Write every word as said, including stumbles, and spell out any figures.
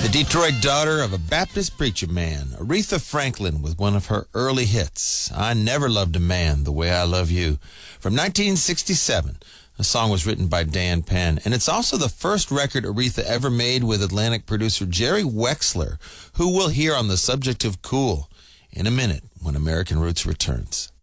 The Detroit daughter of a Baptist preacher man, Aretha Franklin, with one of her early hits, I Never Loved a Man the Way I Love You, from nineteen sixty-seven. The song was written by Dan Penn, and it's also the first record Aretha ever made with Atlantic producer Jerry Wexler, who we'll hear on the subject of cool in a minute when American Roots returns.